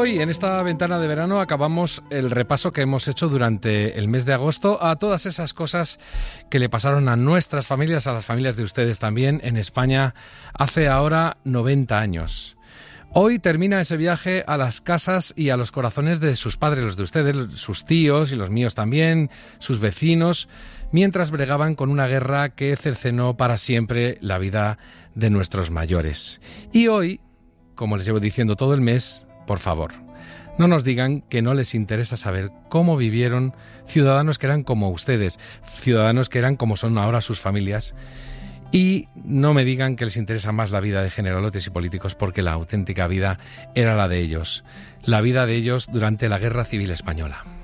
Hoy, en esta ventana de verano, acabamos el repaso que hemos hecho durante el mes de agosto a todas esas cosas que le pasaron a nuestras familias, a las familias de ustedes también, en España, hace ahora 90 años. Hoy termina ese viaje a las casas y a los corazones de sus padres, los de ustedes, sus tíos y los míos también, sus vecinos, mientras bregaban con una guerra que cercenó para siempre la vida de nuestros mayores. Y hoy, como les llevo diciendo todo el mes, por favor, no nos digan que no les interesa saber cómo vivieron ciudadanos que eran como ustedes, ciudadanos que eran como son ahora sus familias, y no me digan que les interesa más la vida de generalotes y políticos, porque la auténtica vida era la de ellos, la vida de ellos durante la Guerra Civil Española.